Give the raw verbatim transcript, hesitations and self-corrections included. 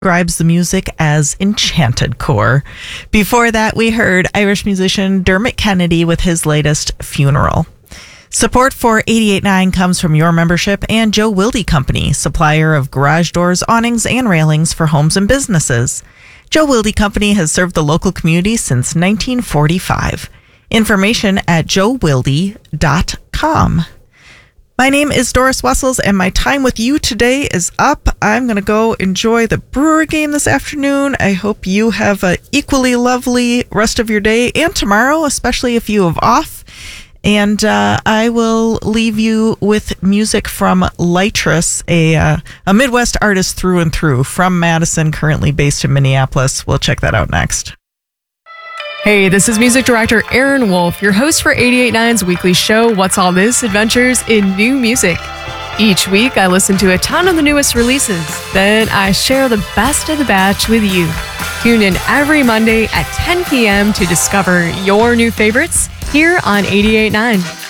describes the music as enchanted core. Before that, we heard Irish musician Dermot Kennedy with his latest Funeral. Support for eighty-eight point nine comes from your membership and Joe Wilde Company, supplier of garage doors, awnings, and railings for homes and businesses. Joe Wilde Company has served the local community since nineteen forty-five. Information at joe wilde dot com. My name is Doris Wessels, and my time with you today is up. I'm going to go enjoy the Brewer game this afternoon. I hope you have an equally lovely rest of your day and tomorrow, especially if you have off. And uh, I will leave you with music from Lytrus, a, uh, a Midwest artist through and through, from Madison, currently based in Minneapolis. We'll check that out next. Hey, this is music director Aaron Wolf, your host for eighty-eight point nine's weekly show, What's All This? Adventures in New Music. Each week, I listen to a ton of the newest releases. Then I share the best of the batch with you. Tune in every Monday at ten p.m. to discover your new favorites here on eighty-eight point nine.